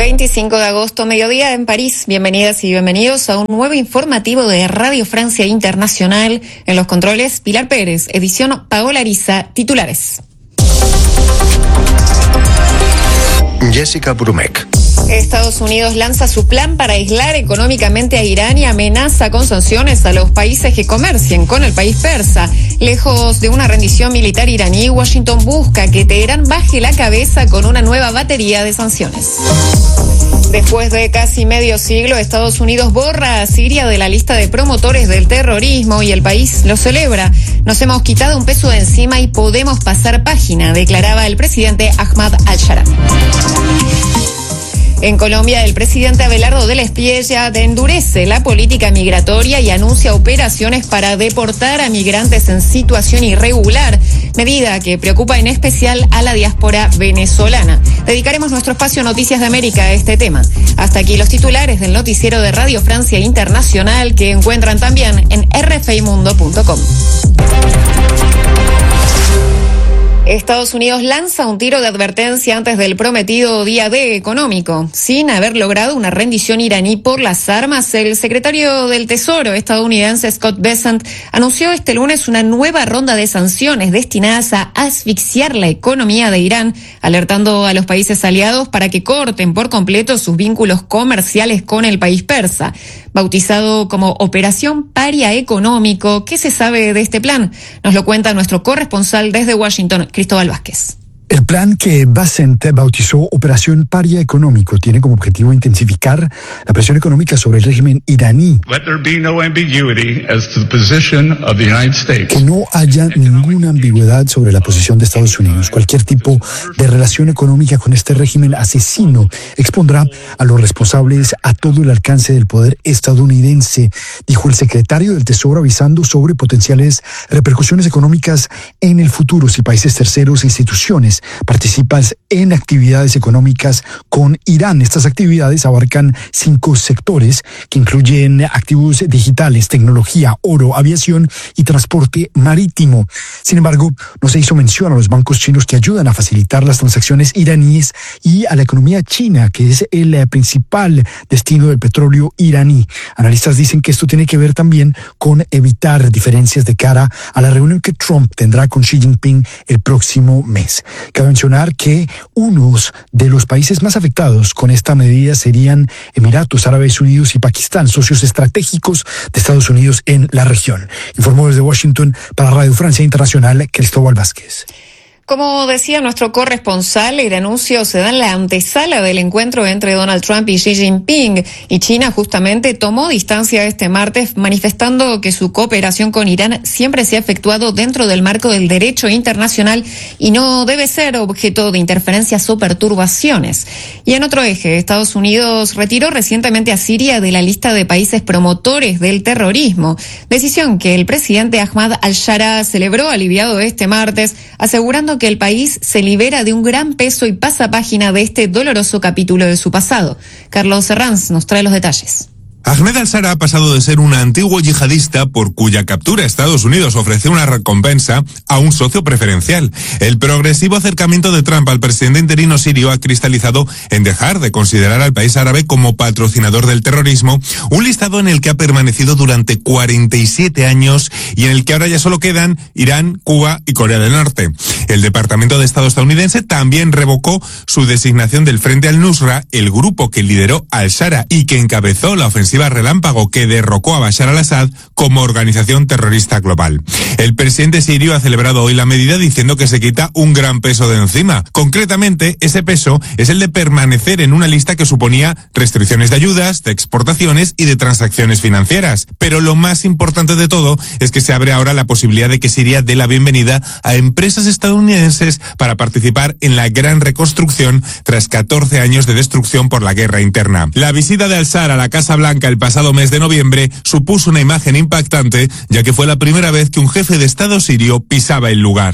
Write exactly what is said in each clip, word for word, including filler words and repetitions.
veinticinco de agosto, mediodía en París. Bienvenidas y bienvenidos a un nuevo informativo de Radio Francia Internacional. En los controles, Pilar Pérez, edición Paola Ariza, titulares. Jessica Brumek. Estados Unidos lanza su plan para aislar económicamente a Irán y amenaza con sanciones a los países que comercien con el país persa. Lejos de una rendición militar iraní, Washington busca que Teherán baje la cabeza con una nueva batería de sanciones. Después de casi medio siglo, Estados Unidos borra a Siria de la lista de promotores del terrorismo y el país lo celebra. Nos hemos quitado un peso de encima y podemos pasar página, declaraba el presidente Ahmad al-Shara. En Colombia, el presidente Abelardo del Espriella endurece la política migratoria y anuncia operaciones para deportar a migrantes en situación irregular, medida que preocupa en especial a la diáspora venezolana. Dedicaremos nuestro espacio Noticias de América a este tema. Hasta aquí los titulares del noticiero de Radio Francia Internacional, que encuentran también en r f i mundo punto com. Estados Unidos lanza un tiro de advertencia antes del prometido día D económico. Sin haber logrado una rendición iraní por las armas, el secretario del Tesoro estadounidense Scott Bessent anunció este lunes una nueva ronda de sanciones destinadas a asfixiar la economía de Irán, alertando a los países aliados para que corten por completo sus vínculos comerciales con el país persa. Bautizado como Operación Paria Económico, ¿qué se sabe de este plan? Nos lo cuenta nuestro corresponsal desde Washington, Cristóbal Vázquez. El plan que Bessent bautizó Operación Paria Económico tiene como objetivo intensificar la presión económica sobre el régimen iraní. Let there be no ambiguity as to the position of the United States. Que no haya ninguna ambigüedad sobre la posición de Estados Unidos. Cualquier tipo de relación económica con este régimen asesino expondrá a los responsables a todo el alcance del poder estadounidense, dijo el secretario del Tesoro, avisando sobre potenciales repercusiones económicas en el futuro si países terceros e instituciones participas en actividades económicas con Irán. Estas actividades abarcan cinco sectores que incluyen activos digitales, tecnología, oro, aviación y transporte marítimo. Sin embargo, no se hizo mención a los bancos chinos que ayudan a facilitar las transacciones iraníes y a la economía china, que es el principal destino del petróleo iraní. Analistas dicen que esto tiene que ver también con evitar diferencias de cara a la reunión que Trump tendrá con Xi Jinping el próximo mes. Cabe mencionar que unos de los países más afectados con esta medida serían Emiratos Árabes Unidos y Pakistán, socios estratégicos de Estados Unidos en la región. Informó desde Washington para Radio Francia Internacional, Cristóbal Vázquez. Como decía nuestro corresponsal, el anuncio se da en la antesala del encuentro entre Donald Trump y Xi Jinping, y China justamente tomó distancia este martes, manifestando que su cooperación con Irán siempre se ha efectuado dentro del marco del derecho internacional y no debe ser objeto de interferencias o perturbaciones. Y en otro eje, Estados Unidos retiró recientemente a Siria de la lista de países promotores del terrorismo, decisión que el presidente Ahmad al-Shara celebró aliviado este martes, asegurando que el país se libera de un gran peso y pasa página de este doloroso capítulo de su pasado. Carlos Serrans nos trae los detalles. Ahmed al-Shara ha pasado de ser un antiguo yihadista por cuya captura Estados Unidos ofreció una recompensa a un socio preferencial. El progresivo acercamiento de Trump al presidente interino sirio ha cristalizado en dejar de considerar al país árabe como patrocinador del terrorismo, un listado en el que ha permanecido durante cuarenta y siete años y en el que ahora ya solo quedan Irán, Cuba y Corea del Norte. El Departamento de Estado estadounidense también revocó su designación del Frente al-Nusra, el grupo que lideró al-Shara y que encabezó la ofensiva relámpago que derrocó a Bashar al-Assad como organización terrorista global. El presidente sirio ha celebrado hoy la medida diciendo que se quita un gran peso de encima. Concretamente, ese peso es el de permanecer en una lista que suponía restricciones de ayudas, de exportaciones y de transacciones financieras. Pero lo más importante de todo es que se abre ahora la posibilidad de que Siria dé la bienvenida a empresas estadounidenses para participar en la gran reconstrucción tras catorce años de destrucción por la guerra interna. La visita de al-Shara a la Casa Blanca el pasado mes de noviembre supuso una imagen impactante, ya que fue la primera vez que un jefe de Estado sirio pisaba el lugar.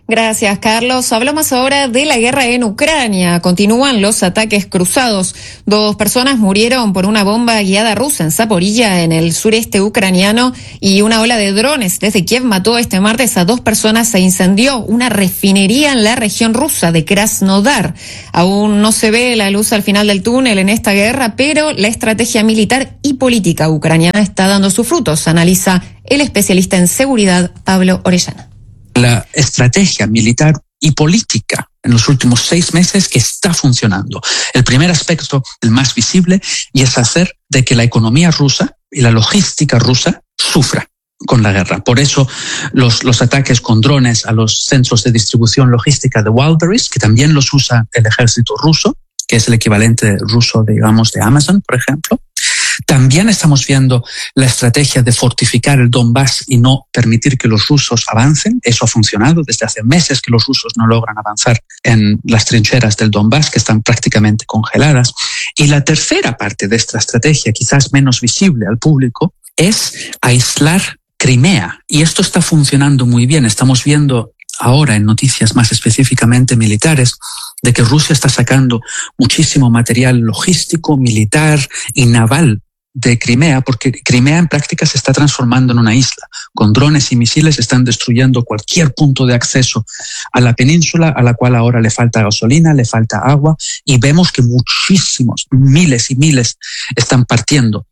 Gracias, Carlos. Hablamos ahora de la guerra en Ucrania. Continúan los ataques cruzados. Dos personas murieron por una bomba guiada rusa en Zaporilla, en el sureste ucraniano, y una ola de drones desde Kiev mató este martes a dos personas. Se incendió una refinería en la región rusa de Krasnodar. Aún no se ve la luz al final del túnel en esta guerra, pero la estrategia militar y política ucraniana está dando sus frutos, analiza el especialista en seguridad Pablo Orellana. La estrategia militar y política en los últimos seis meses que está funcionando. El primer aspecto, el más visible, y es hacer de que la economía rusa y la logística rusa sufra con la guerra. Por eso los, los ataques con drones a los centros de distribución logística de Wildberries, que también los usa el ejército ruso, que es el equivalente ruso, digamos, de Amazon, por ejemplo. También estamos viendo la estrategia de fortificar el Donbass y no permitir que los rusos avancen. Eso ha funcionado. Desde hace meses que los rusos no logran avanzar en las trincheras del Donbass, que están prácticamente congeladas. Y la tercera parte de esta estrategia, quizás menos visible al público, es aislar Crimea. Y esto está funcionando muy bien. Estamos viendo ahora en noticias más específicamente militares de que Rusia está sacando muchísimo material logístico, militar y naval de Crimea, porque Crimea en práctica se está transformando en una isla. Con drones y misiles están destruyendo cualquier punto de acceso a la península, a la cual ahora le falta gasolina, le falta agua, y vemos que muchísimos, miles y miles están partiendo.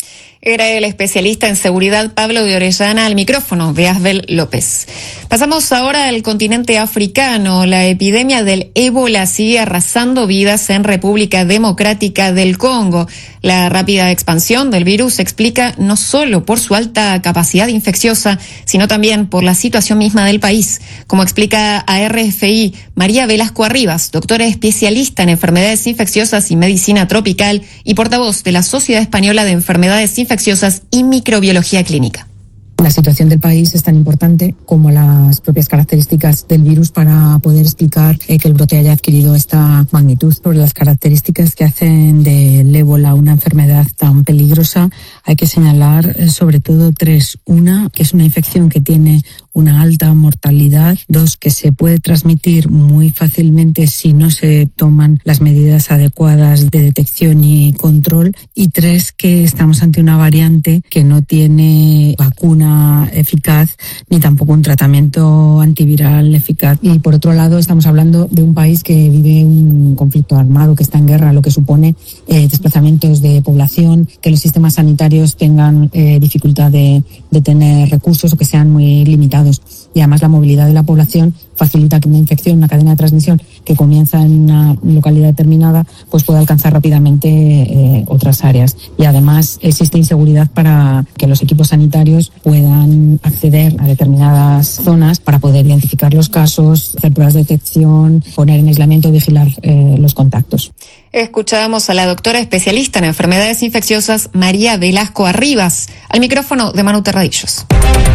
Era el especialista en seguridad Pablo de Orellana al micrófono de Asbel López. Pasamos ahora al continente africano. La epidemia del ébola sigue arrasando vidas en República Democrática del Congo. La rápida expansión del virus se explica no solo por su alta capacidad infecciosa, sino también por la situación misma del país. Como explica a R F I María Velasco Arribas, doctora especialista en enfermedades infecciosas y medicina tropical y portavoz de la Sociedad Española de Enfermedades Infecciosas y Microbiología Clínica. La situación del país es tan importante como las propias características del virus para poder explicar eh, que el brote haya adquirido esta magnitud. Sobre las características que hacen del ébola una enfermedad tan peligrosa, hay que señalar eh, sobre todo tres. Una, que es una infección que tiene una alta mortalidad. Dos, que se puede transmitir muy fácilmente si no se toman las medidas adecuadas de detección y control. Y tres, que estamos ante una variante que no tiene vacuna eficaz ni tampoco un tratamiento antiviral eficaz. Y por otro lado, estamos hablando de un país que vive un conflicto armado, que está en guerra, lo que supone eh, desplazamientos de población, que los sistemas sanitarios tengan eh, dificultad de, de tener recursos o que sean muy limitados. Y además la movilidad de la población facilita que una infección, una cadena de transmisión que comienza en una localidad determinada, pues pueda alcanzar rápidamente eh, otras áreas. Y además existe inseguridad para que los equipos sanitarios puedan acceder a determinadas zonas para poder identificar los casos, hacer pruebas de detección, poner en aislamiento y vigilar eh, los contactos. Escuchábamos a la doctora especialista en enfermedades infecciosas María Velasco Arribas, al micrófono de Manu Terradillos.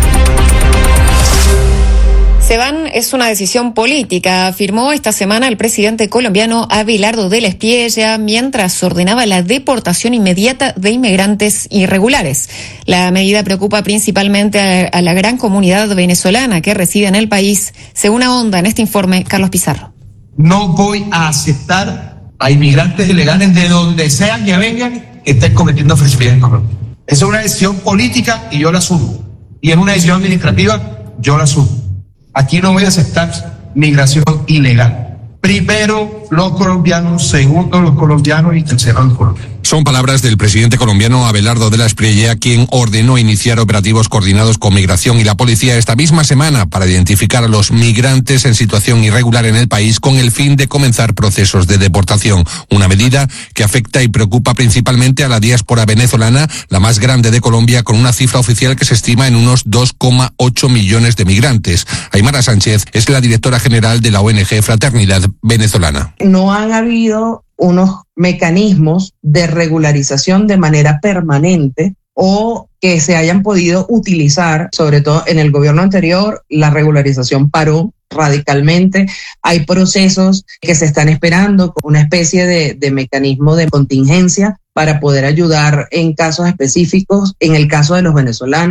Se van es una decisión política, afirmó esta semana el presidente colombiano Abelardo del Espriella mientras ordenaba la deportación inmediata de inmigrantes irregulares. La medida preocupa principalmente a, a la gran comunidad venezolana que reside en el país, según ahonda en este informe Carlos Pizarro. No voy a aceptar a inmigrantes ilegales de donde sean que vengan que estén cometiendo fechorías en Colombia. Esa es una decisión política y yo la asumo. Y es una decisión administrativa, yo la asumo. Aquí no voy a aceptar migración ilegal. Primero los colombianos, segundo los colombianos y tercero los colombianos. Son palabras del presidente colombiano Abelardo del Espriella, quien ordenó iniciar operativos coordinados con Migración y la policía esta misma semana para identificar a los migrantes en situación irregular en el país con el fin de comenzar procesos de deportación. Una medida que afecta y preocupa principalmente a la diáspora venezolana, la más grande de Colombia, con una cifra oficial que se estima en unos dos coma ocho millones de migrantes. Aymara Sánchez es la directora general de la O N G Fraternidad Venezolana. No han habido unos mecanismos de regularización de manera permanente o que se hayan podido utilizar, sobre todo en el gobierno anterior, la regularización paró radicalmente. Hay procesos que se están esperando con una especie de, de mecanismo de contingencia para poder ayudar en casos específicos, en el caso de los venezolanos,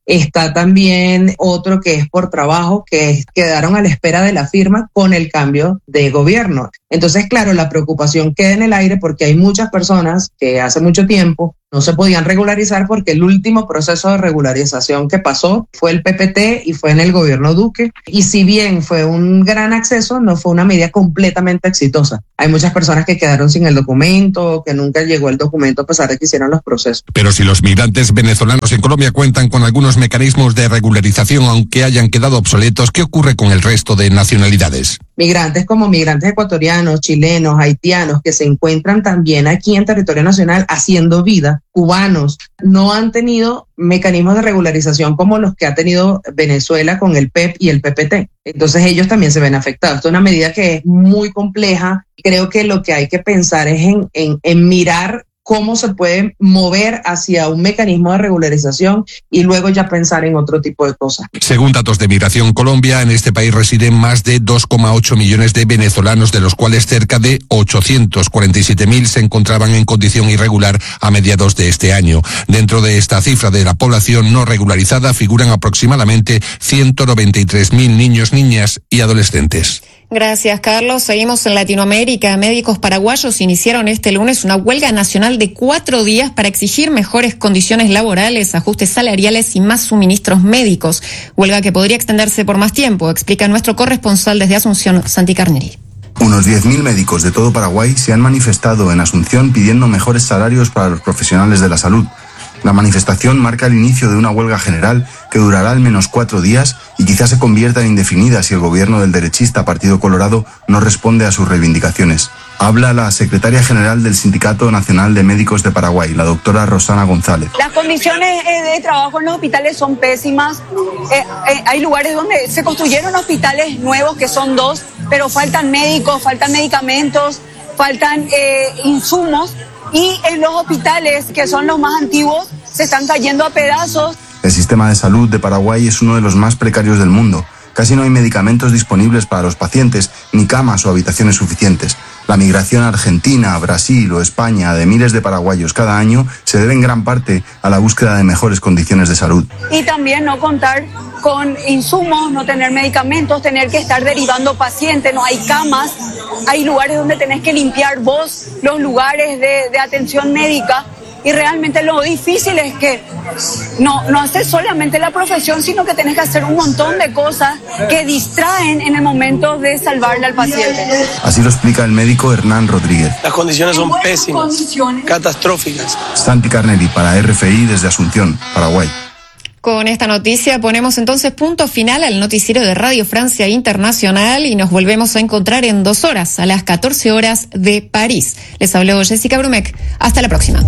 Está también otro que es por trabajo, que quedaron a la espera de la firma con el cambio de gobierno. Entonces, claro, la preocupación queda en el aire porque hay muchas personas que hace mucho tiempo no se podían regularizar porque el último proceso de regularización que pasó fue el P P T y fue en el gobierno Duque. Y si bien fue un gran acceso, no fue una medida completamente exitosa. Hay muchas personas que quedaron sin el documento, que nunca llegó el documento a pesar de que hicieron los procesos. Pero si los migrantes venezolanos en Colombia cuentan con algunos mecanismos de regularización, aunque hayan quedado obsoletos, ¿qué ocurre con el resto de nacionalidades? Migrantes como migrantes ecuatorianos, chilenos, haitianos, que se encuentran también aquí en territorio nacional haciendo vida, cubanos, no han tenido mecanismos de regularización como los que ha tenido Venezuela con el P E P y el P P T. Entonces ellos también se ven afectados. Esto es una medida que es muy compleja. Creo que lo que hay que pensar es en, en, en mirar cómo se puede mover hacia un mecanismo de regularización y luego ya pensar en otro tipo de cosas. Según datos de Migración Colombia, en este país residen más de dos coma ocho millones de venezolanos, de los cuales cerca de ochocientos cuarenta y siete mil se encontraban en condición irregular a mediados de este año. Dentro de esta cifra de la población no regularizada figuran aproximadamente ciento noventa y tres mil niños, niñas y adolescentes. Gracias, Carlos. Seguimos en Latinoamérica. Médicos paraguayos iniciaron este lunes una huelga nacional de cuatro días para exigir mejores condiciones laborales, ajustes salariales y más suministros médicos. Huelga que podría extenderse por más tiempo, explica nuestro corresponsal desde Asunción, Santi Carneri. Unos diez mil médicos de todo Paraguay se han manifestado en Asunción pidiendo mejores salarios para los profesionales de la salud. La manifestación marca el inicio de una huelga general que durará al menos cuatro días y quizás se convierta en indefinida si el gobierno del derechista Partido Colorado no responde a sus reivindicaciones. Habla la secretaria general del Sindicato Nacional de Médicos de Paraguay, la doctora Rosana González. Las condiciones de trabajo en los hospitales son pésimas. Eh, eh, hay lugares donde se construyeron hospitales nuevos, que son dos, pero faltan médicos, faltan medicamentos, faltan eh, insumos. Y en los hospitales, que son los más antiguos, se están cayendo a pedazos. El sistema de salud de Paraguay es uno de los más precarios del mundo. Casi no hay medicamentos disponibles para los pacientes, ni camas o habitaciones suficientes. La migración a Argentina, Brasil o España de miles de paraguayos cada año se debe en gran parte a la búsqueda de mejores condiciones de salud. Y también no contar con insumos, no tener medicamentos, tener que estar derivando pacientes, no hay camas, hay lugares donde tenés que limpiar vos los lugares de, de atención médica. Y realmente lo difícil es que no, no haces solamente la profesión, sino que tenés que hacer un montón de cosas que distraen en el momento de salvarle al paciente. Así lo explica el médico Hernán Rodríguez. Las condiciones son pésimas, condiciones. catastróficas. Santi Carneri para R F I desde Asunción, Paraguay. Con esta noticia ponemos entonces punto final al noticiero de Radio Francia Internacional y nos volvemos a encontrar en dos horas, a las catorce horas de París. Les habló Jessica Brumek. Hasta la próxima.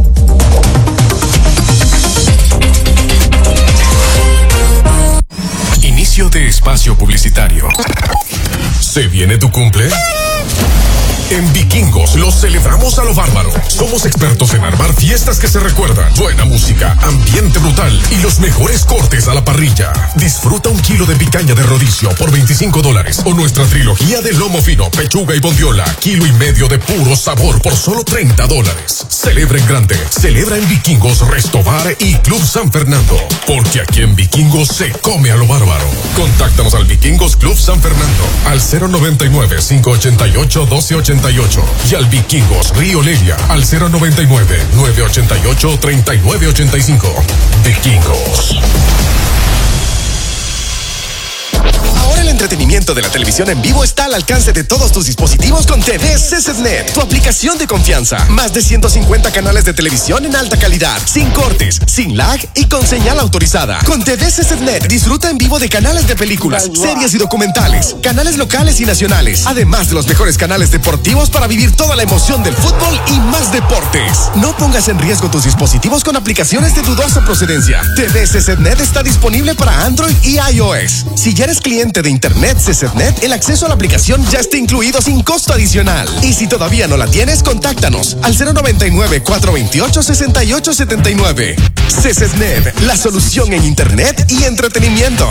Inicio de espacio publicitario. ¿Se viene tu cumple? En Vikingos lo celebramos a lo bárbaro. Somos expertos en armar fiestas que se recuerdan. Buena música, ambiente brutal y los mejores cortes a la parrilla. Disfruta un kilo de picaña de rodicio por veinticinco dólares o nuestra trilogía de lomo fino, pechuga y bondiola, kilo y medio de puro sabor por solo treinta dólares. Celebra en grande. Celebra en Vikingos, Restobar y Club San Fernando. Porque aquí en Vikingos se come a lo bárbaro. Contáctanos al Vikingos Club San Fernando al cero noventa y nueve, cinco ochenta y ocho, doce ochenta y ocho y al Vikingos Río Lelia al cero noventa y nueve, nueve ochenta y ocho, treinta y nueve ochenta y cinco. Vikingos. Ahora el entretenimiento de la televisión en vivo está al alcance de todos tus dispositivos con T V C S N E T, tu aplicación de confianza. Más de ciento cincuenta canales de televisión en alta calidad, sin cortes, sin lag y con señal autorizada. Con T V C S N E T disfruta en vivo de canales de películas, series y documentales, canales locales y nacionales, además de los mejores canales deportivos para vivir toda la emoción del fútbol y más deportes. No pongas en riesgo tus dispositivos con aplicaciones de dudosa procedencia. T V C S N E T está disponible para Android y iOS. Si ya eres cliente de Internet C S N E T, el acceso a la aplicación ya está incluido sin costo adicional. Y si todavía no la tienes, contáctanos al cero noventa y nueve, cuatro veintiocho, sesenta y ocho setenta y nueve. C S N E T, la solución en Internet y entretenimiento.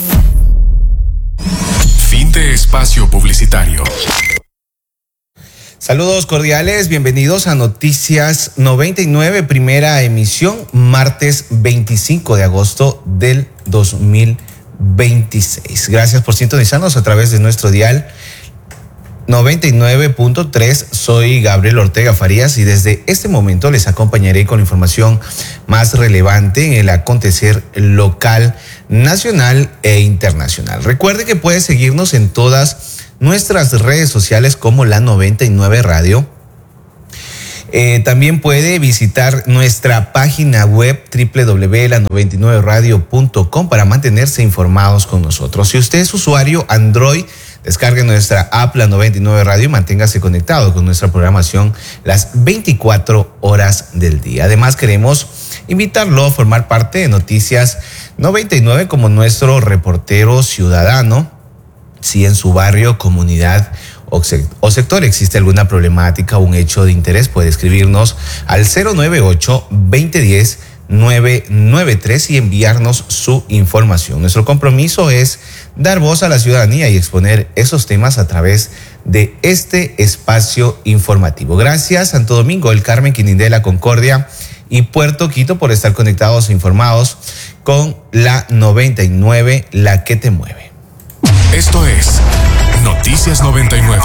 Fin de espacio publicitario. Saludos cordiales, bienvenidos a Noticias noventa y nueve, primera emisión, martes veinticinco de agosto del dos mil veintiséis. Gracias por sintonizarnos a través de nuestro dial noventa y nueve punto tres. Soy Gabriel Ortega Farías y desde este momento les acompañaré con la información más relevante en el acontecer local, nacional e internacional. Recuerde que puede seguirnos en todas nuestras redes sociales como la noventa y nueve Radio. Eh, también puede visitar nuestra página web doble u doble u doble u punto la noventa y nueve radio punto com para mantenerse informados con nosotros. Si usted es usuario Android, descargue nuestra app La noventa y nueve Radio y manténgase conectado con nuestra programación las veinticuatro horas del día. Además, queremos invitarlo a formar parte de Noticias noventa y nueve como nuestro reportero ciudadano. Si en su barrio, comunidad o sector existe alguna problemática o un hecho de interés, puede escribirnos al cero nueve ocho, veinte diez, nueve nueve tres y enviarnos su información. Nuestro compromiso es dar voz a la ciudadanía y exponer esos temas a través de este espacio informativo. Gracias Santo Domingo, El Carmen, Quinindé, Concordia y Puerto Quito por estar conectados e informados con la noventa y nueve, la que te mueve. Esto es Noticias noventa y nueve.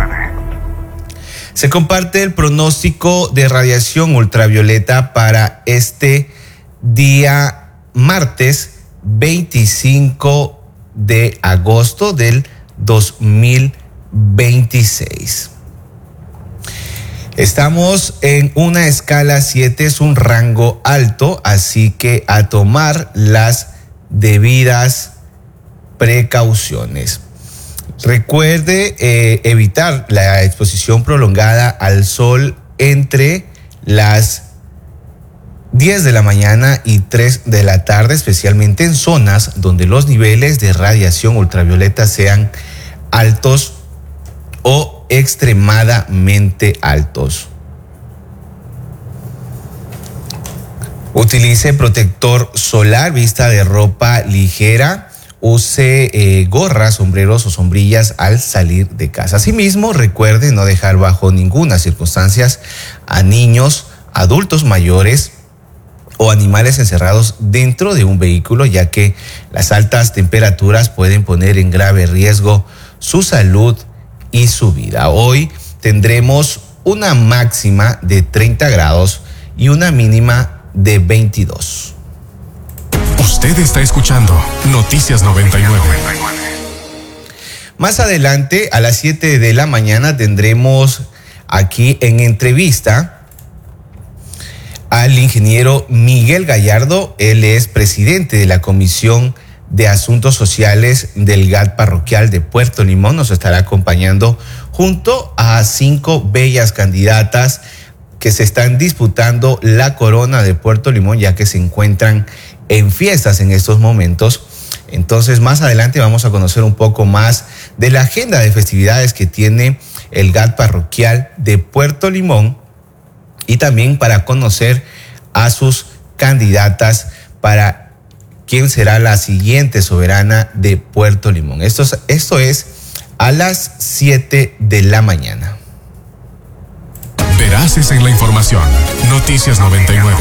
Se comparte el pronóstico de radiación ultravioleta para este día martes veinticinco de agosto del dos mil veintiséis. Estamos en una escala siete, es un rango alto, así que a tomar las debidas precauciones. Recuerde eh, evitar la exposición prolongada al sol entre las diez de la mañana y tres de la tarde, especialmente en zonas donde los niveles de radiación ultravioleta sean altos o extremadamente altos. Utilice protector solar, vista de ropa ligera. Use eh, gorras, sombreros o sombrillas al salir de casa. Asimismo, recuerde no dejar bajo ninguna circunstancia a niños, adultos mayores o animales encerrados dentro de un vehículo, ya que las altas temperaturas pueden poner en grave riesgo su salud y su vida. Hoy tendremos una máxima de treinta grados y una mínima de veintidós. Usted está escuchando Noticias noventa y nueve. Más adelante, a las siete de la mañana, tendremos aquí en entrevista al ingeniero Miguel Gallardo. Él es presidente de la Comisión de Asuntos Sociales del G A T Parroquial de Puerto Limón. Nos estará acompañando junto a cinco bellas candidatas que se están disputando la corona de Puerto Limón, ya que se encuentran en fiestas en estos momentos. Entonces, más adelante vamos a conocer un poco más de la agenda de festividades que tiene el G A T Parroquial de Puerto Limón y también para conocer a sus candidatas para quién será la siguiente soberana de Puerto Limón. Esto es, esto es a las siete de la mañana. Veraces en la información. Noticias noventa y nueve.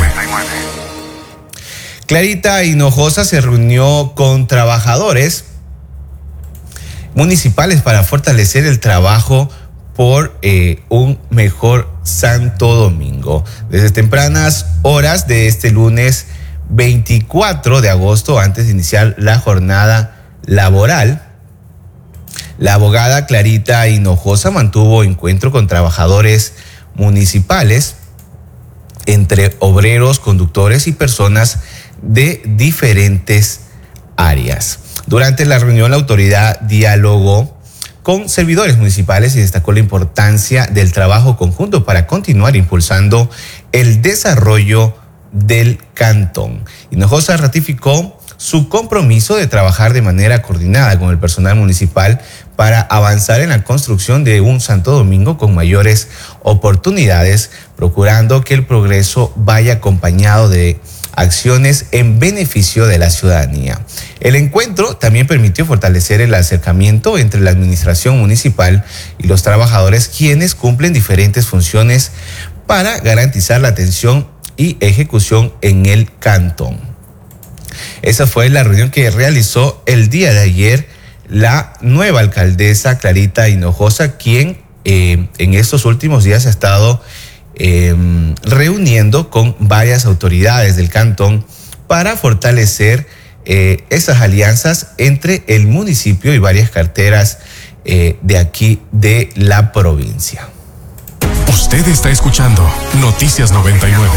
Clarita Hinojosa se reunió con trabajadores municipales para fortalecer el trabajo por eh, un mejor Santo Domingo. Desde tempranas horas de este lunes veinticuatro de agosto, antes de iniciar la jornada laboral, la abogada Clarita Hinojosa mantuvo encuentro con trabajadores municipales, entre obreros, conductores y personas de diferentes áreas. Durante la reunión, la autoridad dialogó con servidores municipales y destacó la importancia del trabajo conjunto para continuar impulsando el desarrollo del cantón. Hinojosa ratificó su compromiso de trabajar de manera coordinada con el personal municipal para avanzar en la construcción de un Santo Domingo con mayores oportunidades, procurando que el progreso vaya acompañado de acciones en beneficio de la ciudadanía. El encuentro también permitió fortalecer el acercamiento entre la administración municipal y los trabajadores, quienes cumplen diferentes funciones para garantizar la atención y ejecución en el cantón. Esa fue la reunión que realizó el día de ayer la nueva alcaldesa Clarita Hinojosa, quien eh, en estos últimos días ha estado eh, reuniendo con varias autoridades del cantón para fortalecer eh, esas alianzas entre el municipio y varias carteras eh, de aquí de la provincia. Usted está escuchando Noticias noventa y nueve.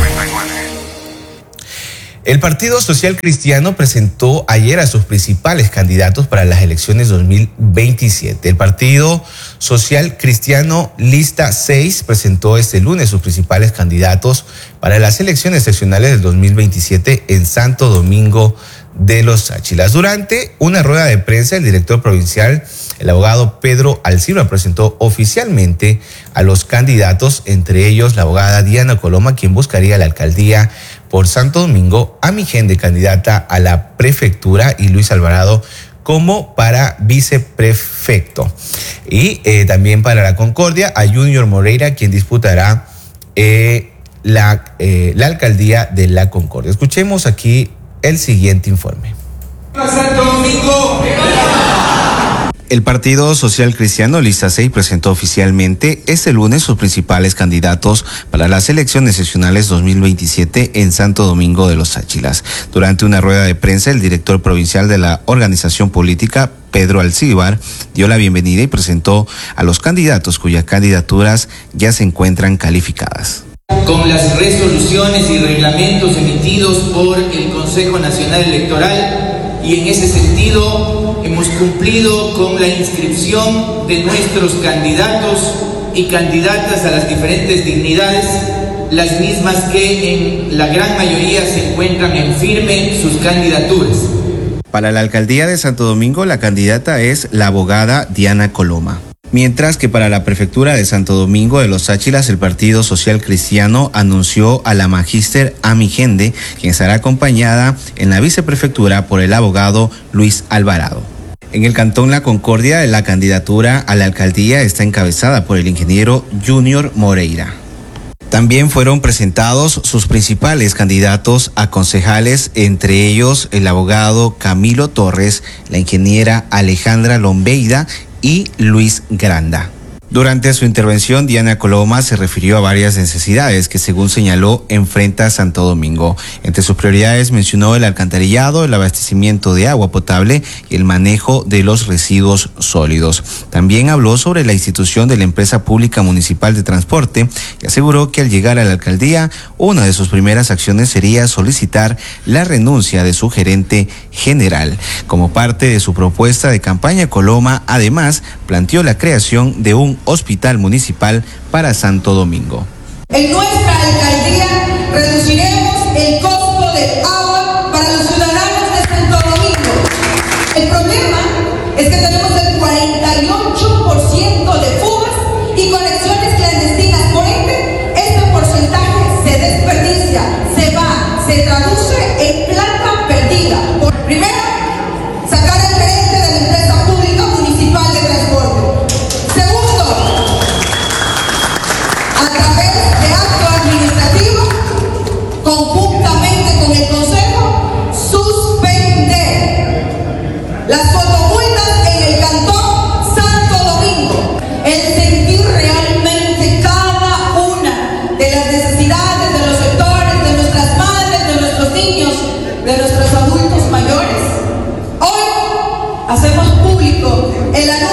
El Partido Social Cristiano presentó ayer a sus principales candidatos para las elecciones dos mil veintisiete. El Partido Social Cristiano Lista seis presentó este lunes sus principales candidatos para las elecciones seccionales del dos mil veintisiete en Santo Domingo de los Sáchilas. Durante una rueda de prensa, el director provincial, el abogado Pedro Alciba, presentó oficialmente a los candidatos, entre ellos la abogada Diana Coloma, quien buscaría la alcaldía por Santo Domingo, a Mijende, candidata a la prefectura, y Luis Alvarado como para viceprefecto. Y eh, también para la Concordia, a Junior Moreira, quien disputará eh, la, eh, la alcaldía de la Concordia. Escuchemos aquí el siguiente informe. Santo Domingo. El Partido Social Cristiano Lista seis presentó oficialmente este lunes sus principales candidatos para las elecciones seccionales dos mil veintisiete en Santo Domingo de los Sáchilas. Durante una rueda de prensa, el director provincial de la organización política, Pedro Alcibar, dio la bienvenida y presentó a los candidatos cuyas candidaturas ya se encuentran calificadas. Con las resoluciones y reglamentos emitidos por el Consejo Nacional Electoral, y en ese sentido hemos cumplido con la inscripción de nuestros candidatos y candidatas a las diferentes dignidades, las mismas que en la gran mayoría se encuentran en firme sus candidaturas. Para la alcaldía de Santo Domingo, la candidata es la abogada Diana Coloma. Mientras que para la prefectura de Santo Domingo de los Sáchilas, el Partido Social Cristiano anunció a la magíster Ami Gende, quien será acompañada en la viceprefectura por el abogado Luis Alvarado. En el cantón La Concordia, la candidatura a la alcaldía está encabezada por el ingeniero Junior Moreira. También fueron presentados sus principales candidatos a concejales, entre ellos el abogado Camilo Torres, la ingeniera Alejandra Lombeida y Luis Granda. Durante su intervención, Diana Coloma se refirió a varias necesidades que, según señaló, enfrenta Santo Domingo. Entre sus prioridades mencionó el alcantarillado, el abastecimiento de agua potable y el manejo de los residuos sólidos. También habló sobre la institución de la Empresa Pública Municipal de Transporte y aseguró que al llegar a la alcaldía, una de sus primeras acciones sería solicitar la renuncia de su gerente general. Como parte de su propuesta de campaña, Coloma además planteó la creación de un hospital municipal para Santo Domingo. En nuestra alcaldía reduciremos el costo del agua para los ciudadanos de Santo Domingo. El problema es que tenemos el cuarenta y ocho por